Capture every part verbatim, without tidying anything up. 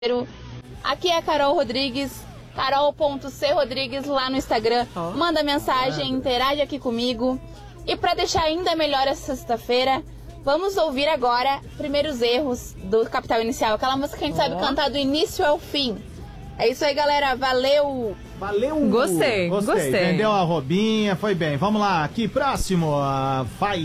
Aqui é a Carol Rodrigues, carol ponto c rodrigues lá no Instagram. Oh. Manda mensagem, interage aqui comigo. E para deixar ainda melhor essa sexta-feira, vamos ouvir agora Primeiros Erros do Capital Inicial. Aquela música que a gente oh. sabe cantar do início ao fim. É isso aí, galera. Valeu! Valeu! Gostei, gostei. gostei. Vendeu a roubinha, foi bem. Vamos lá, aqui, próximo. Uh, vai!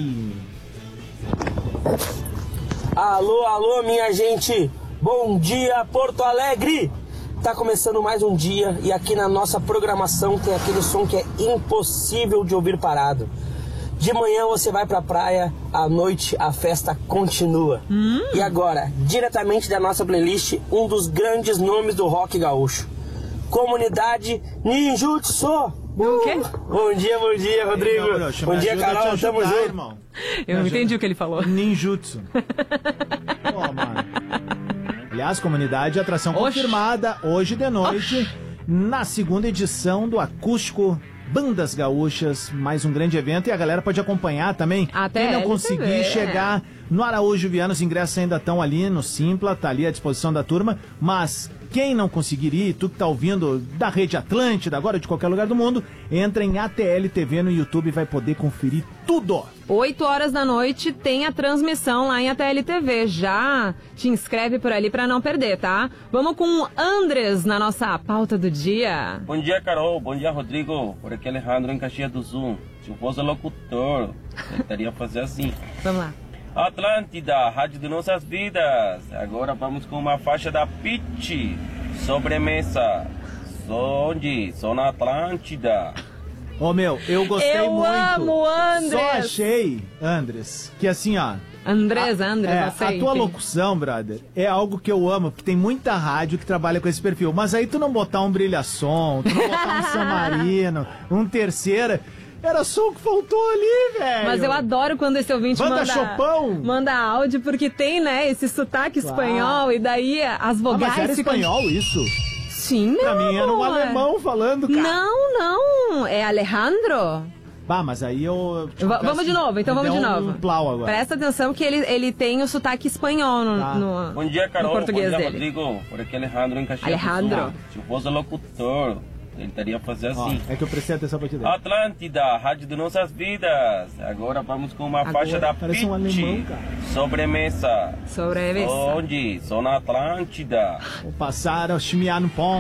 Alô, alô, minha gente! Bom dia, Porto Alegre! Tá começando mais um dia e aqui na nossa programação tem aquele som que é impossível de ouvir parado. De manhã você vai pra praia, à noite a festa continua. Hum. E agora, diretamente da nossa playlist, um dos grandes nomes do rock gaúcho. Comunidade Ninjutsu! O quê? Bom dia, bom dia, Rodrigo. Não, bro, bom dia, Carol. Ajudar, tamo junto. Irmão. Eu não entendi o que ele falou. Ninjutsu. Pô, mano. Aliás, comunidade, atração Oxi. confirmada hoje de noite, Oxi. na segunda edição do Acústico Bandas Gaúchas, mais um grande evento, e a galera pode acompanhar também. Até quem não conseguir chegar no Araújo Viana, os ingressos ainda estão ali no Simpla, tá ali à disposição da turma, mas quem não conseguir ir, tu que tá ouvindo da Rede Atlântida, agora de qualquer lugar do mundo, entra em A T L T V no YouTube e vai poder conferir tudo. oito horas da noite tem a transmissão lá em A T L T V. Já te inscreve por ali pra não perder, tá? Vamos com o Andres na nossa pauta do dia. Bom dia, Carol. Bom dia, Rodrigo. Por aqui, Alejandro, em Caxias do Sul. Se eu fosse locutor, tentaria fazer assim. Vamos lá. Atlântida, rádio de nossas vidas. Agora vamos com uma faixa da Pitty. Sobremesa. Só onde? Só na Atlântida. Ô, oh, meu, eu gostei eu muito. Eu amo, Andres. Só achei, Andres, que assim, ó... Andres, a, Andres, é, não sei. A tua enfim. locução, brother, é algo que eu amo, porque tem muita rádio que trabalha com esse perfil. Mas aí tu não botar um brilha-som, tu não botar um San Marino, um terceira... Era só o que faltou ali, velho. Mas eu adoro quando esse ouvinte Banda manda, Chopão. manda áudio, porque tem, né, esse sotaque claro. espanhol, e daí as vogais... Ah, mas era ficam... espanhol isso? Sim, meu Pra amor. mim era um alemão falando, cara. Não, não, é Alejandro. Bah, mas aí eu... Tipo, v- vamos de novo, então vamos de novo. Um plau agora. Presta atenção que ele, ele tem o sotaque espanhol no, tá. no, Bom dia, Carol. no português Bom dia, dele. Rodrigo. Por aqui, Alejandro, em Caxias Alejandro. do Sul. Se eu fosse locutor... Tentaria fazer assim. Ó, é que eu prestei atenção pra te dar. Atlântida, rádio de nossas vidas. Agora vamos com uma Agora, faixa da Pitty. Um alemão, cara. Sobremesa. Sobremesa. Onde? Só na Atlântida. Vou passar ao chimiar no pão.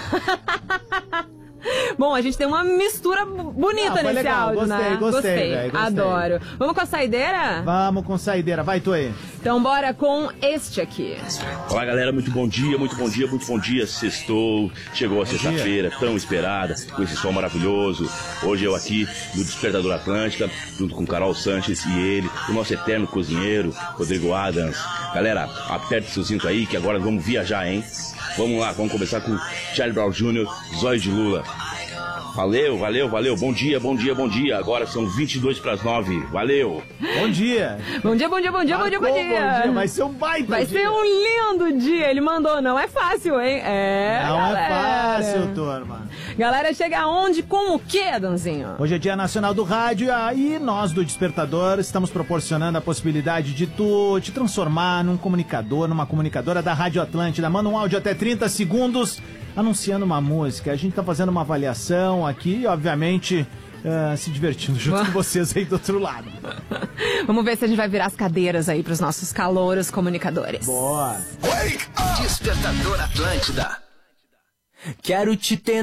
Bom, a gente tem uma mistura bonita ah, nesse legal. áudio, gostei, né? Gostei, gostei, véio, gostei. Adoro. Vamos com a saideira? Vamos com saideira. Vai, tu aí. Então bora com este aqui. Olá, galera. Muito bom dia, muito bom dia, muito bom dia. Sextou, chegou a sexta-feira, tão esperada, com esse sol maravilhoso. Hoje eu aqui no Despertador Atlântida, junto com Carol Sanches e ele, o nosso eterno cozinheiro, Rodrigo Adams. Galera, aperte seu cinto aí, que agora vamos viajar, hein? Vamos lá, vamos começar com Charlie Brown Júnior, Zóio de Lula. Valeu, valeu, valeu. Bom dia, bom dia, bom dia. Agora são vinte e dois para as nove. Valeu. Bom dia. Bom dia, bom dia, bom dia, bom dia, bom dia. Bom dia. Vai ser um baita Vai dia. ser um lindo dia. Ele mandou, não é fácil, hein? É, Não galera. é fácil, turma. Galera, chega aonde, com o quê, Adãozinho? Hoje é Dia Nacional do Rádio e nós do Despertador estamos proporcionando a possibilidade de tu te transformar num comunicador, numa comunicadora da Rádio Atlântida. Manda um áudio até trinta segundos anunciando uma música. A gente tá fazendo uma avaliação aqui e, obviamente, uh, se divertindo junto com vocês aí do outro lado. Vamos ver se a gente vai virar as cadeiras aí pros nossos calouros comunicadores. Boa! Despertador Atlântida. Quero te ter